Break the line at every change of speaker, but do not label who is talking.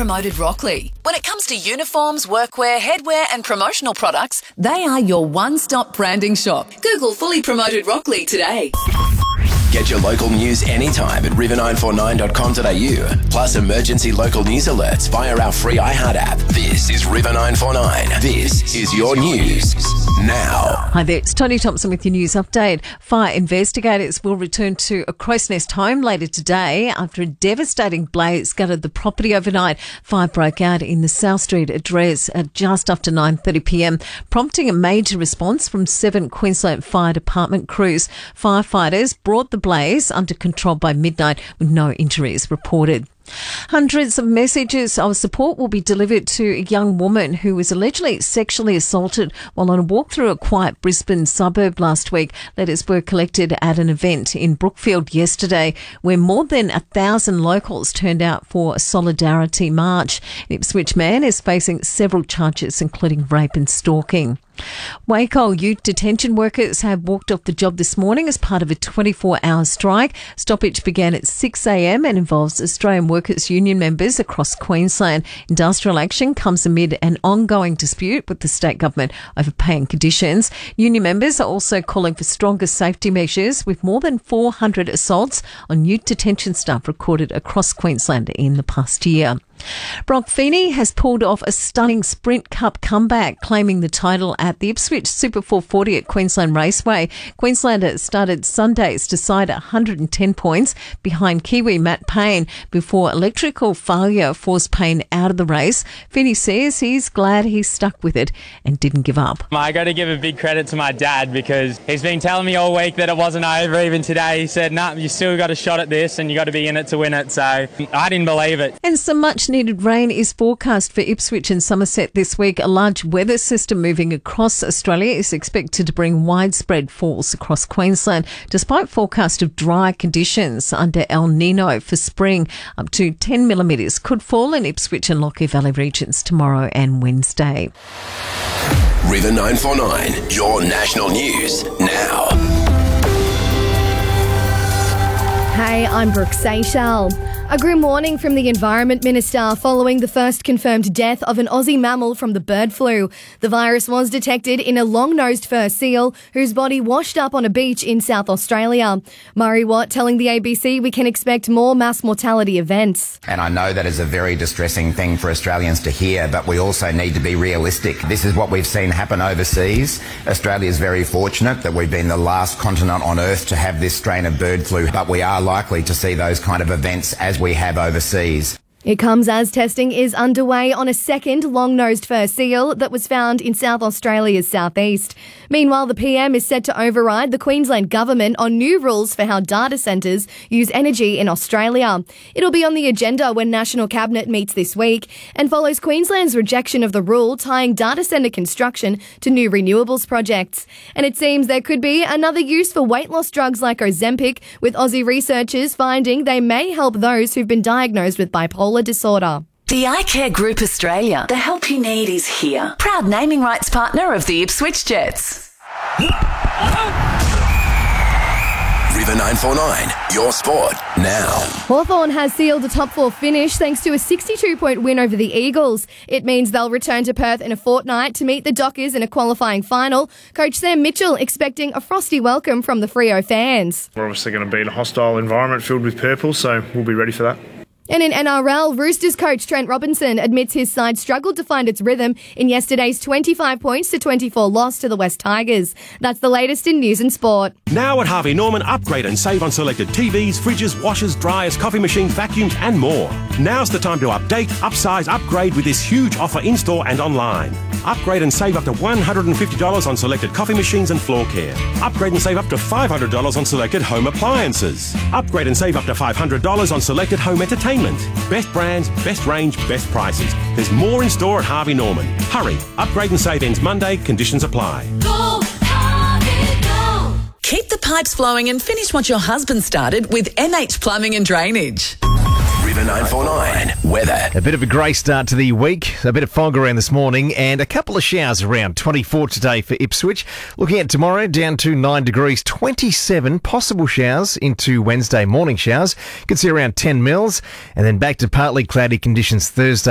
Promoted Rockley. When it comes to uniforms, workwear, headwear and promotional products, they are your one-stop branding shop. Google Fully Promoted Rockley today.
Get your local news anytime at river949.com.au. Plus emergency local news alerts via our free iHeart app. This is River 949. This is your news now.
Hi there, it's Tony Thompson with your news update. Fire investigators will return to a Crows Nest home later today after a devastating blaze gutted the property overnight. Fire broke out in the South Street address at just after 9:30pm, prompting a major response from 7 Queensland Fire Department crews. Firefighters brought the blaze under control by midnight with no injuries reported. Hundreds of messages of support will be delivered to a young woman who was allegedly sexually assaulted while on a walk through a quiet Brisbane suburb last week. Letters were collected at an event in Brookfield yesterday where more than 1,000 locals turned out for a solidarity march. An Ipswich man is facing several charges including rape and stalking. Waco youth detention workers have walked off the job this morning as part of a 24-hour strike. Stoppage began at 6am and involves Australian Workers Union members across Queensland. Industrial action comes amid an ongoing dispute with the state government over pay and conditions. Union members are also calling for stronger safety measures, with more than 400 assaults on youth detention staff recorded across Queensland in the past year. Brock Feeney has pulled off a stunning Sprint Cup comeback, claiming the title at the Ipswich Super 440 at Queensland Raceway. Queenslander started Sunday's decide 110 points behind Kiwi Matt Payne before electrical failure forced Payne out of the race. Feeney says he's glad he stuck with it and didn't give up.
I got to give a big credit to my dad because he's been telling me all week that it wasn't over. Even today he said, "No, you still got a shot at this and you got to be in it to win it." So I didn't believe it.
And some much needed rain is forecast for Ipswich and Somerset this week. A large weather system moving across Australia is expected to bring widespread falls across Queensland, despite forecast of dry conditions under El Nino for spring. Up to 10 millimetres could fall in Ipswich and Lockyer Valley regions tomorrow and Wednesday.
River 949, your national news now.
Hey, I'm Brooke Seychelles. A grim warning from the Environment Minister following the first confirmed death of an Aussie mammal from the bird flu. The virus was detected in a long-nosed fur seal whose body washed up on a beach in South Australia. Murray Watt telling the ABC we can expect more mass mortality events.
And I know that is a very distressing thing for Australians to hear, but we also need to be realistic. This is what we've seen happen overseas. Australia is very fortunate that we've been the last continent on Earth to have this strain of bird flu, but we are likely to see those kind of events as we have overseas.
It comes as testing is underway on a second long-nosed fur seal that was found in South Australia's southeast. Meanwhile, the PM is set to override the Queensland government on new rules for how data centres use energy in Australia. It'll be on the agenda when National Cabinet meets this week and follows Queensland's rejection of the rule tying data centre construction to new renewables projects. And it seems there could be another use for weight loss drugs like Ozempic, with Aussie researchers finding they may help those who've been diagnosed with bipolar disorder.
The iCare Group Australia. The help you need is here. Proud naming rights partner of the Ipswich Jets.
River 949, your sport now.
Hawthorn has sealed a top 4 finish thanks to a 62-point win over the Eagles. It means they'll return to Perth in a fortnight to meet the Dockers in a qualifying final. Coach Sam Mitchell expecting a frosty welcome from the Freo fans.
We're obviously going to be in a hostile environment filled with purple, so we'll be ready for that.
And in NRL, Roosters coach Trent Robinson admits his side struggled to find its rhythm in yesterday's 25 points to 24 loss to the West Tigers. That's the latest in news and sport.
Now at Harvey Norman, upgrade and save on selected TVs, fridges, washers, dryers, coffee machines, vacuums and more. Now's the time to update, upsize, upgrade with this huge offer in-store and online. Upgrade and save up to $150 on selected coffee machines and floor care. Upgrade and save up to $500 on selected home appliances. Upgrade and save up to $500 on selected home entertainment. Best brands, best range, best prices. There's more in store at Harvey Norman. Hurry, upgrade and save ends Monday, conditions apply.
Go, Harvey, go. Keep the pipes flowing and finish what your husband started with MH Plumbing and Drainage.
River 949 weather.
A bit of a grey start to the week, a bit of fog around this morning and a couple of showers around. 24 today for Ipswich. Looking at tomorrow, down to 9 degrees, 27 possible showers into Wednesday, morning showers. You can see around 10 mils and then back to partly cloudy conditions Thursday.